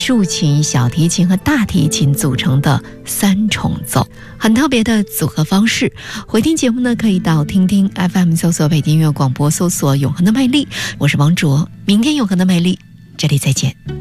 竖琴、小提琴和大提琴组成的三重奏，很特别的组合方式。回听节目呢，可以到听听 FM 搜索北京音乐广播，搜索永恒的魅力。我是王卓，明天永恒的魅力这里再见。